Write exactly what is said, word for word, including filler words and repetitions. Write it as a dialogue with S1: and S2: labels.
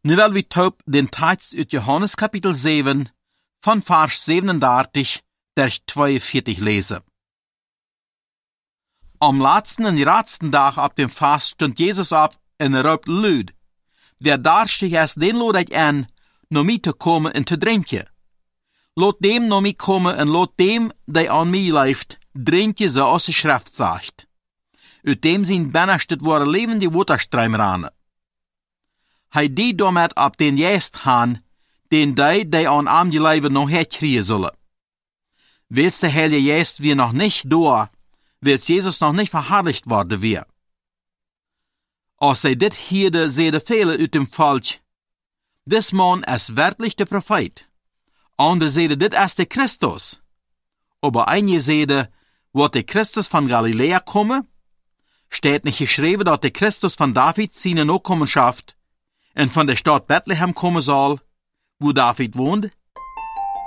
S1: Nu wil we taub den Text uit Johannes kapitel zeven, van vers zevenendertig der tweeënveertig lesen. Am letzten und letzten Tag ab dem Fast stund Jesus ab en roept luid. Wer darstig is, den lood ik aan, naar mij te komen en te drinken. Laat dem naar mij komen en laat dem, die aan mij leeft, drinken zoals de schrift zegt. Uit dem zijn binnenstet worden levende waterstromen ranen. Hij die daarmet op den geest gaan, den die, die aan hem leven nog herkriegen zullen. Wils de Heilige Geest wir noch nicht da, wils Jesus noch nicht verherrlicht worden wir. Als zij dit hierde, zeiden velen uit dem Volk, dis man is werkelijk de Prophet. Andere zeiden, dit is de Christus. Aber einige zeiden, wordt de Christus van Galilea komen? Steht nicht geschreven dat de Christus van David seine Nachkommenschaft en van der Stadt Bethlehem kommen soll, wo David wohnt?